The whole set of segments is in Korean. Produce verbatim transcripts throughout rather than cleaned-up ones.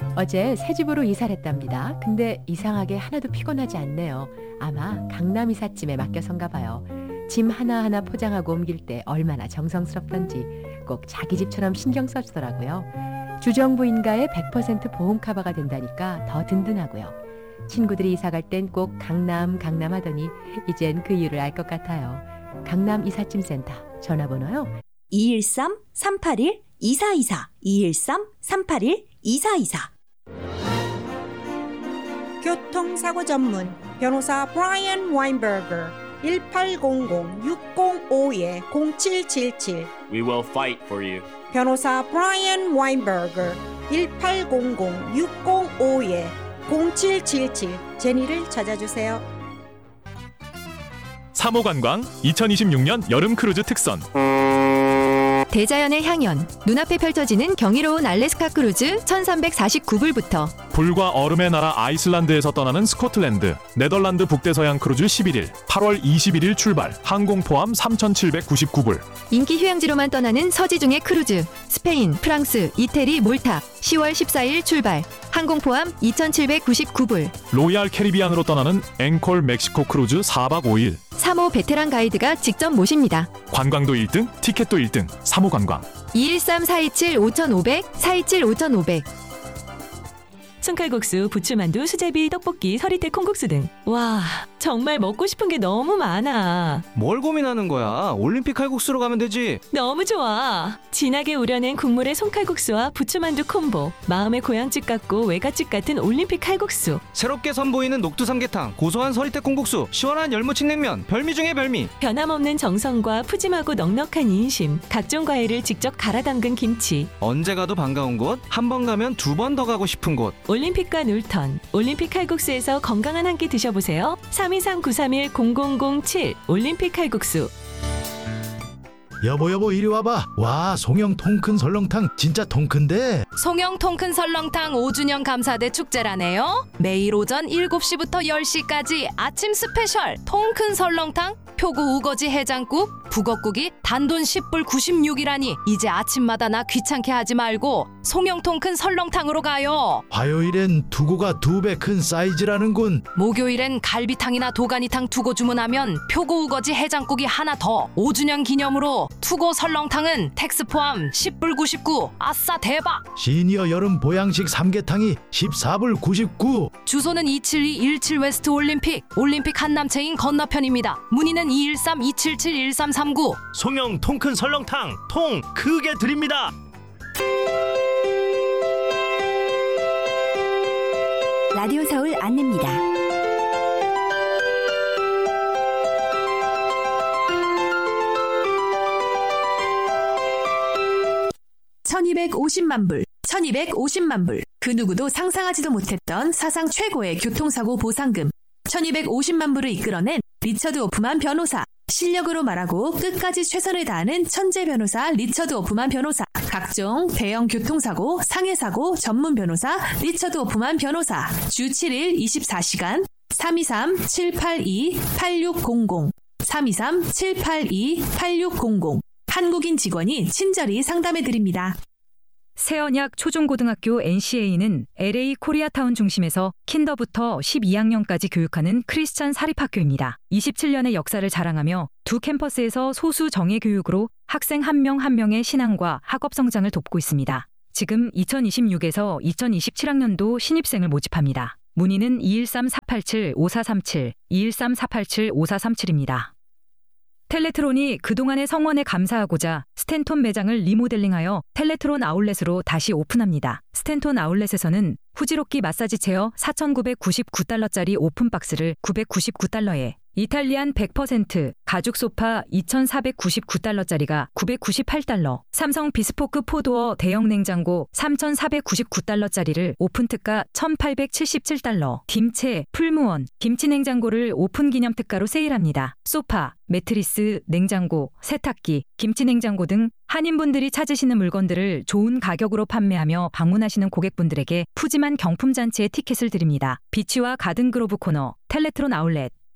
어제 새 집으로 이사를 했답니다. 근데 이상하게 하나도 피곤하지 않네요. 아마 강남 이삿짐에 맡겨선가 봐요. 짐 하나하나 포장하고 옮길 때 얼마나 정성스럽던지 꼭 자기 집처럼 신경 써주더라고요. 주정부인가에 백 퍼센트 보험 커버가 된다니까 더 든든하고요. 친구들이 이사 갈 땐 꼭 강남 강남 하더니 이젠 그 이유를 알 것 같아요. 강남 이삿짐 센터 전화번호요. 이일삼 삼팔일 이사이사 이일삼 삼팔일 이사이사. 교통사고 전문 변호사 브라이언 와인버거 일팔공공 육공오 공칠칠칠. We will fight for you. 변호사 브라이언 와인버거 일팔공공 육공오 공칠칠칠. 제니를 찾아주세요. 삼호관광 이천이십육 년 여름 크루즈 특선. 대자연의 향연, 눈앞에 펼쳐지는 경이로운 알래스카 크루즈 천삼백사십구 불부터 불과 얼음의 나라 아이슬란드에서 떠나는 스코틀랜드, 네덜란드 북대서양 크루즈 십일 일, 팔월 이십일일 출발, 항공 포함 삼천칠백구십구 불. 인기 휴양지로만 떠나는 서지중의 크루즈, 스페인, 프랑스, 이태리, 몰타, 시월 십사일 출발, 항공 포함 이천칠백구십구 불. 로얄 캐리비안으로 떠나는 앵콜 멕시코 크루즈 사박 오일. 삼호 베테랑 가이드가 직접 모십니다. 관광도 일 등, 티켓도 일 등, 삼호관광. 이일삼 사이칠 오천오백, 사이칠 오천오백. 손칼국수, 부추만두, 수제비, 떡볶이, 서리태 콩국수 등. 와, 정말 먹고 싶은 게 너무 많아. 뭘 고민하는 거야? 올림픽 칼국수로 가면 되지. 너무 좋아. 진하게 우려낸 국물의 손칼국수와 부추만두 콤보. 마음의 고향집 같고 외갓집 같은 올림픽 칼국수. 새롭게 선보이는 녹두 삼계탕, 고소한 서리태 콩국수, 시원한 열무침 냉면. 별미 중에 별미. 변함없는 정성과 푸짐하고 넉넉한 인심. 각종 과일을 직접 갈아 담근 김치. 언제 가도 반가운 곳, 한 번 가면 두 번 더 가고 싶은 곳. 올림픽과 놀턴, 올림픽 칼국수에서 건강한 한 끼 드셔보세요. 삼이삼 구삼일 공공공칠 올림픽 칼국수. 여보 여보 이리 와봐. 와, 송영 통큰 설렁탕 진짜 통큰데. 송영 통큰 설렁탕 오 주년 감사대 축제라네요. 매일 오전 일곱 시부터 열 시까지 아침 스페셜 통큰 설렁탕, 표고 우거지 해장국, 북엇국이 단돈 십 불 구십육이라니 이제 아침마다 나 귀찮게 하지 말고 송영 통큰 설렁탕으로 가요. 화요일엔 두고가 두 배 큰 사이즈라는군. 목요일엔 갈비탕이나 도가니탕 두고 주문하면 표고 우거지 해장국이 하나 더. 오 주년 기념으로 투고 설렁탕은 텍스 포함 십 불 구십구. 아싸 대박. 시니어 여름 보양식 삼계탕이 십사 불 구십구. 주소는 이칠이 일칠 웨스트 올림픽 올림픽 한남체인 건너편입니다. 문의는 이일삼 이칠칠 일삼삼구. 송영 통큰 설렁탕 통 크게 드립니다. 라디오 서울 안내입니다. 천이백오십만 불, 천이백오십만 불. 그 누구도 상상하지도 못했던 사상 최고의 교통사고 보상금. 천이백오십만 불을 이끌어낸 리처드 오프만 변호사. 실력으로 말하고 끝까지 최선을 다하는 천재 변호사 리처드 오프만 변호사. 각종 대형 교통사고, 상해사고 전문 변호사 리처드 오프만 변호사. 주 칠 일 이십사 시간 삼이삼 칠팔이 팔육공공 삼이삼 칠팔이 팔육공공. 한국인 직원이 친절히 상담해드립니다. 새언약 초중고등학교 엔씨에이는 엘에이 코리아타운 중심에서 킨더부터 십이 학년까지 교육하는 크리스천 사립학교입니다. 이십칠 년의 역사를 자랑하며 두 캠퍼스에서 소수 정예 교육으로 학생 한 명 한 명의 신앙과 학업 성장을 돕고 있습니다. 지금 이천이십육에서 이천이십칠 학년도 신입생을 모집합니다. 문의는 이일삼 사팔칠 오사삼칠, 이일삼 사팔칠 오사삼칠입니다. 텔레트론이 그동안의 성원에 감사하고자 스탠톤 매장을 리모델링하여 텔레트론 아울렛으로 다시 오픈합니다. 스탠톤 아울렛에서는 후지로끼 마사지 체어 사천구백구십구 달러짜리 오픈박스를 구백구십구 달러에, 이탈리안 백 퍼센트 가죽 소파 이천사백구십구 달러짜리가 구백구십팔 달러, 삼성 비스포크 포도어 대형 냉장고 삼천사백구십구 달러짜리를 오픈특가 천팔백칠십칠 달러, 김채, 풀무원, 김치냉장고를 오픈 기념 특가로 세일합니다. 소파, 매트리스, 냉장고, 세탁기, 김치냉장고 등 한인분들이 찾으시는 물건들을 좋은 가격으로 판매하며 방문하시는 고객분들에게 푸짐한 경품 잔치의 티켓을 드립니다. 비치와 가든그로브 코너, 텔레트론 아울렛.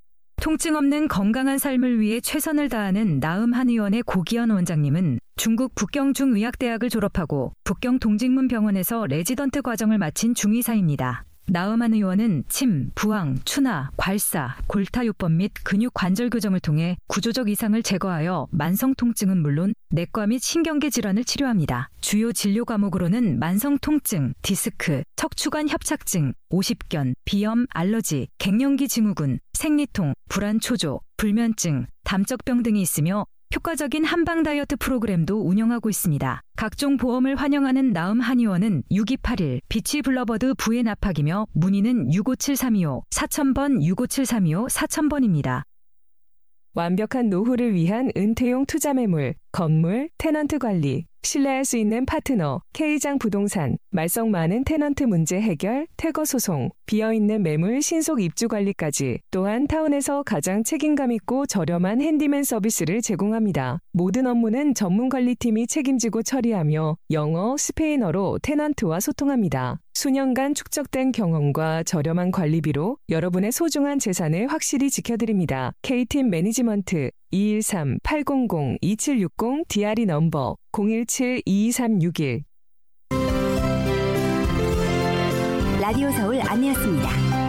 통증 없는 건강한 삶을 위해 최선을 다하는 나음한의원의 고기현 원장님은 중국 북경중의학대학을 졸업하고 북경 동직문병원에서 레지던트 과정을 마친 중의사입니다. 나음한 의원은 침, 부항, 추나, 괄사, 골타요법 및 근육 관절 교정을 통해 구조적 이상을 제거하여 만성 통증은 물론 내과 및 신경계 질환을 치료합니다. 주요 진료 과목으로는 만성 통증, 디스크, 척추관 협착증, 오십견, 비염, 알러지, 갱년기 증후군, 생리통, 불안 초조, 불면증, 담적병 등이 있으며 효과적인 한방 다이어트 프로그램도 운영하고 있습니다. 각종 보험을 환영하는 나음 한의원은 육이팔일 비치 블러버드 부의 납학이며 문의는 육오칠삼이오 사천 번 육오칠삼이오 사천 번입니다. 완벽한 노후를 위한 은퇴용 투자 매물, 건물, 테넌트 관리, 신뢰할 수 있는 파트너, K장 부동산, 말썽 많은 테넌트 문제 해결, 퇴거 소송, 비어있는 매물 신속 입주 관리까지 또한 타운에서 가장 책임감 있고 저렴한 핸디맨 서비스를 제공합니다. 모든 업무는 전문 관리팀이 책임지고 처리하며 영어, 스페인어로 테넌트와 소통합니다. 수년간 축적된 경험과 저렴한 관리비로 여러분의 소중한 재산을 확실히 지켜드립니다. K팀 매니지먼트 이일삼 팔공공 이칠육공 디알이 넘버 공일칠 이이삼육일. 라디오 서울 안내였습니다.